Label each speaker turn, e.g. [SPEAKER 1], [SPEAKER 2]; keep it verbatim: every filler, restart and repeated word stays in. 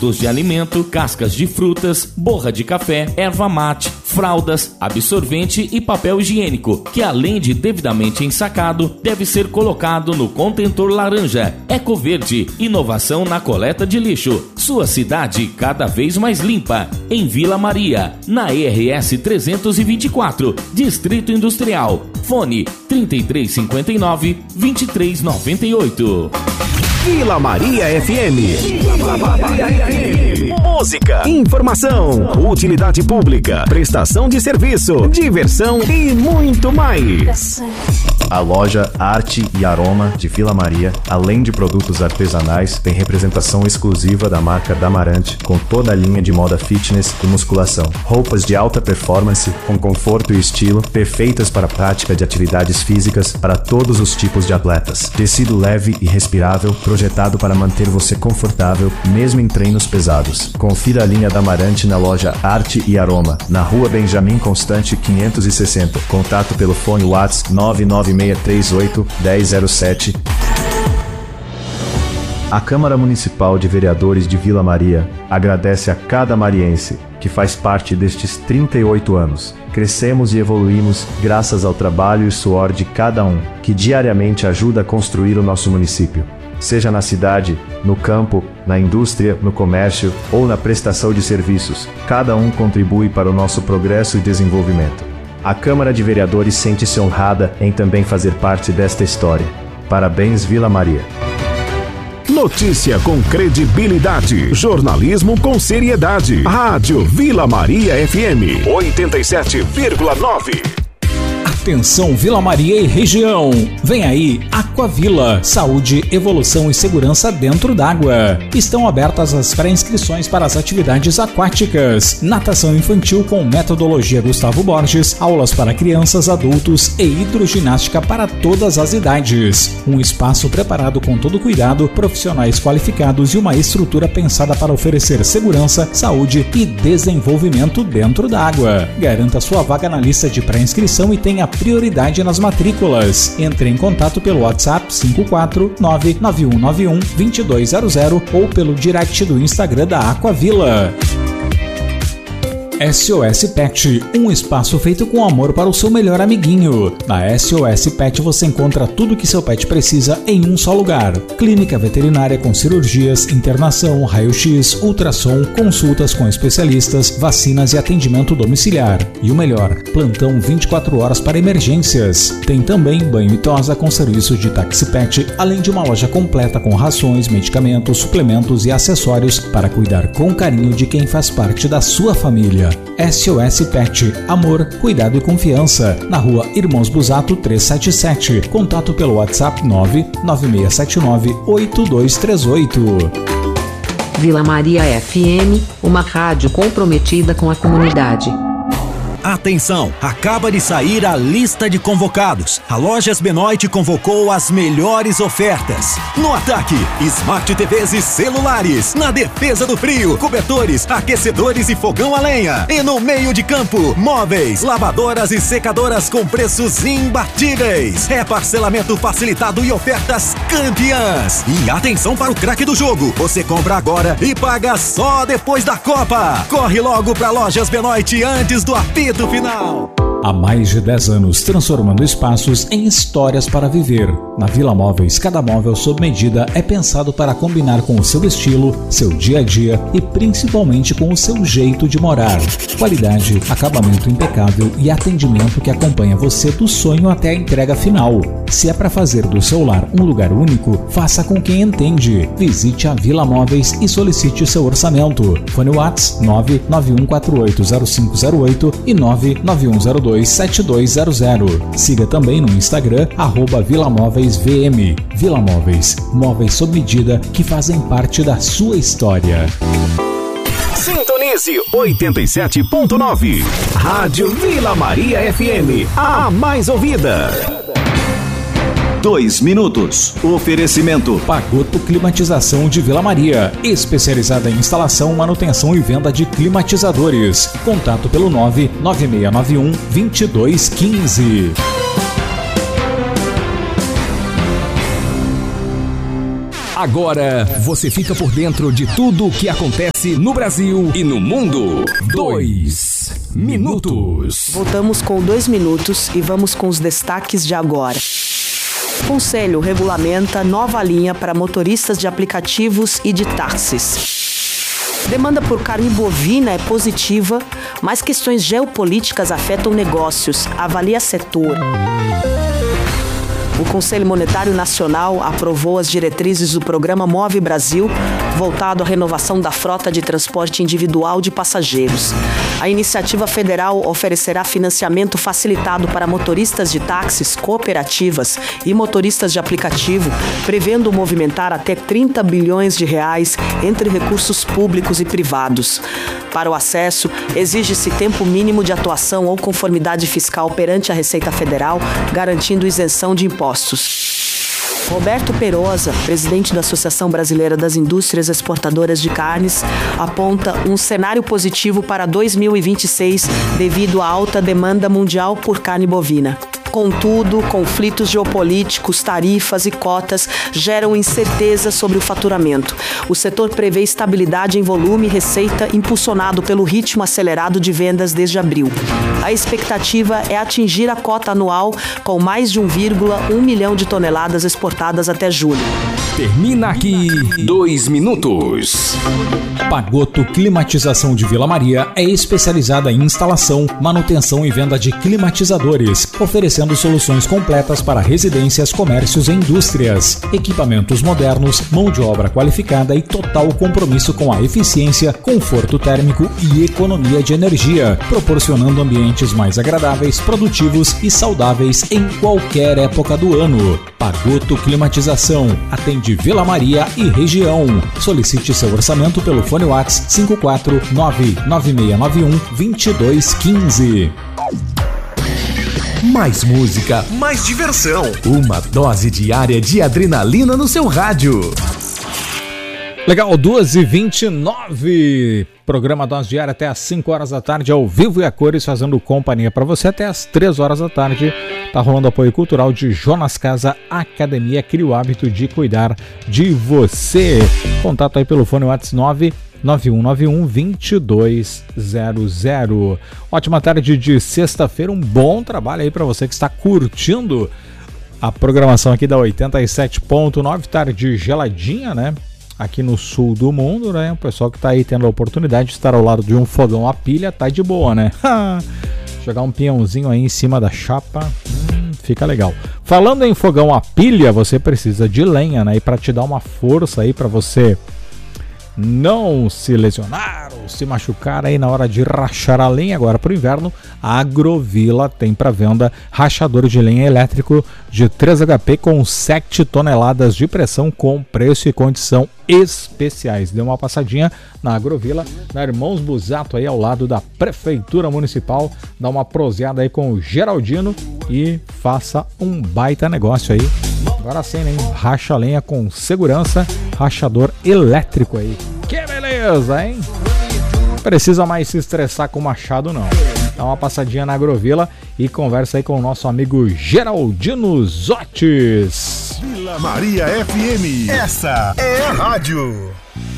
[SPEAKER 1] restos de alimento, cascas de frutas, borra de café, erva mate, fraldas, absorvente e papel higiênico, que além de devidamente ensacado, deve ser colocado no contentor laranja. Ecoverde, inovação na coleta de lixo. Sua cidade cada vez mais limpa. Em Vila Maria, na E R S trezentos e vinte e quatro, Distrito Industrial. Fone trinta e três cinquenta e nove, vinte e três noventa e oito.
[SPEAKER 2] Vila Maria F M. Vila Maria F M. Música, informação, utilidade pública, prestação de serviço, diversão e muito mais.
[SPEAKER 3] A loja Arte e Aroma de Vila Maria, além de produtos artesanais, tem representação exclusiva da marca Damarante, com toda a linha de moda fitness e musculação. Roupas de alta performance, com conforto e estilo, perfeitas para a prática de atividades físicas para todos os tipos de atletas. Tecido leve e respirável, projetado para manter você confortável, mesmo em treinos pesados. Confira a linha Damarante na loja Arte e Aroma, na rua Benjamin Constante quinhentos e sessenta. Contato pelo fone WhatsApp nove nove seis três oito, um zero zero sete. A Câmara Municipal de Vereadores de Vila Maria agradece a cada mariense que faz parte destes trinta e oito anos. Crescemos e evoluímos graças ao trabalho e suor de cada um, que diariamente ajuda a construir o nosso município. Seja na cidade, no campo, na indústria, no comércio ou na prestação de serviços, cada um contribui para o nosso progresso e desenvolvimento. A Câmara de Vereadores sente-se honrada em também fazer parte desta história. Parabéns, Vila Maria.
[SPEAKER 2] Notícia com credibilidade. Jornalismo com seriedade. Rádio Vila Maria F M oitenta e sete vírgula nove.
[SPEAKER 4] Atenção Vila Maria e região, vem aí Aquavila, saúde, evolução e segurança dentro d'água. Estão abertas as pré-inscrições para as atividades aquáticas, natação infantil com metodologia Gustavo Borges, aulas para crianças, adultos e hidroginástica para todas as idades. Um espaço preparado com todo cuidado, profissionais qualificados e uma estrutura pensada para oferecer segurança, saúde e desenvolvimento dentro d'água. Garanta sua vaga na lista de pré-inscrição e tenha prioridade nas matrículas. Entre em contato pelo WhatsApp cinco quatro nove nove um nove um dois dois zero zero ou pelo direct do Instagram da Aquavila. S O S Pet, um espaço feito com amor para o seu melhor amiguinho. Na S O S Pet você encontra tudo que seu pet precisa em um só lugar. Clínica veterinária com cirurgias, internação, raio-x, ultrassom, consultas com especialistas, vacinas e atendimento domiciliar. E o melhor, plantão vinte e quatro horas para emergências. Tem também banho e tosa com serviço de táxi pet, além de uma loja completa com rações, medicamentos, suplementos e acessórios para cuidar com carinho de quem faz parte da sua família. S O S Pet, amor, cuidado e confiança. Na rua Irmãos Busato trezentos e setenta e sete. Contato pelo WhatsApp nove nove seis sete nove oito dois três oito.
[SPEAKER 5] Vila Maria F M, uma rádio comprometida com a comunidade.
[SPEAKER 6] Atenção, acaba de sair a lista de convocados. A Lojas Benoit convocou as melhores ofertas. No ataque, Smart T Vs e celulares. Na defesa do frio, cobertores, aquecedores e fogão a lenha. E no meio de campo, móveis, lavadoras e secadoras com preços imbatíveis. É parcelamento facilitado e ofertas campeãs. E atenção para o craque do jogo. Você compra agora e paga só depois da Copa. Corre logo para Lojas Benoit antes do apito do final.
[SPEAKER 4] Há mais de dez anos, transformando espaços em histórias para viver. Na Vila Móveis, cada móvel sob medida é pensado para combinar com o seu estilo, seu dia a dia e principalmente com o seu jeito de morar. Qualidade, acabamento impecável e atendimento que acompanha você do sonho até a entrega final. Se é para fazer do seu lar um lugar único, faça com quem entende. Visite a Vila Móveis e solicite seu orçamento. Fone WhatsApp nove nove um quatro oito zero cinco zero oito e nove nove um zero dois sete dois zero zero. Siga também no Instagram, arroba Vila Móveis V M. Vila Móveis, móveis sob medida que fazem parte da sua história.
[SPEAKER 2] Sintonize oitenta e sete ponto nove. Rádio Vila Maria F M, a mais ouvida.
[SPEAKER 7] Dois minutos. Oferecimento.
[SPEAKER 4] Pagoto Climatização de Vila Maria, especializada em instalação, manutenção e venda de climatizadores. Contato pelo nove nove seis nove um dois dois um cinco.
[SPEAKER 8] Agora você fica por dentro de tudo o que acontece no Brasil e no mundo. Dois minutos.
[SPEAKER 9] Voltamos com dois minutos e vamos com os destaques de agora. Conselho regulamenta nova linha para motoristas de aplicativos e de táxis. Demanda por carne bovina é positiva, mas questões geopolíticas afetam negócios, avalia setor. O Conselho Monetário Nacional aprovou as diretrizes do programa Move Brasil, voltado à renovação da frota de transporte individual de passageiros. A iniciativa federal oferecerá financiamento facilitado para motoristas de táxis, cooperativas e motoristas de aplicativo, prevendo movimentar até trinta bilhões de reais entre recursos públicos e privados. Para o acesso, exige-se tempo mínimo de atuação ou conformidade fiscal perante a Receita Federal, garantindo isenção de impostos. Roberto Perosa, presidente da Associação Brasileira das Indústrias Exportadoras de Carnes, aponta um cenário positivo para dois mil e vinte e seis devido à alta demanda mundial por carne bovina. Contudo, conflitos geopolíticos, tarifas e cotas geram incerteza sobre o faturamento. O setor prevê estabilidade em volume e receita impulsionado pelo ritmo acelerado de vendas desde abril. A expectativa é atingir a cota anual com mais de um vírgula um milhão de toneladas exportadas até julho.
[SPEAKER 8] Termina aqui dois minutos.
[SPEAKER 4] Pagoto Climatização de Vila Maria é especializada em instalação, manutenção e venda de climatizadores, oferecendo soluções completas para residências, comércios e indústrias. Equipamentos modernos, mão de obra qualificada e total compromisso com a eficiência, conforto térmico e economia de energia, proporcionando ambientes mais agradáveis, produtivos e saudáveis em qualquer época do ano. Pagoto Climatização atende Vila Maria e região. Solicite seu orçamento pelo fone WhatsApp cinco quatro nove nove seis nove um dois dois um cinco.
[SPEAKER 2] Mais música, mais diversão. Uma dose diária de adrenalina no seu rádio.
[SPEAKER 4] Legal, duas e vinte e nove. Programa Dose Diária até às cinco horas da tarde, ao vivo e a cores, fazendo companhia para você até às três horas da tarde. Tá rolando apoio cultural de Jonas Casa Academia. Cria o hábito de cuidar de você. Contato aí pelo fone WhatsApp nove nove um nove um dois dois zero zero. Ótima tarde de sexta-feira, um bom trabalho aí para você que está curtindo a programação aqui da oitenta e sete ponto nove. Tarde geladinha, né? Aqui no sul do mundo, né? O pessoal que tá aí tendo a oportunidade de estar ao lado de um fogão a pilha, tá de boa, né? Jogar um pinhãozinho aí em cima da chapa, hum, fica legal. Falando em fogão a pilha, você precisa de lenha, né? E para te dar uma força aí para você não se lesionar ou se machucar aí na hora de rachar a lenha agora pro inverno, a Agrovila tem para venda rachador de lenha elétrico de três H P com sete toneladas de pressão com preço e condição especiais. Dê uma passadinha na Agrovila, na Irmãos Busato aí ao lado da Prefeitura Municipal, dá uma proseada aí com o Geraldino e faça um baita negócio aí. Agora sim, né? Racha lenha com segurança, rachador elétrico aí. Que beleza, hein? Não precisa mais se estressar com o machado, não. Dá uma passadinha na Agrovila e conversa aí com o nosso amigo Geraldino Zotes.
[SPEAKER 2] Vila Maria F M. Essa é a rádio.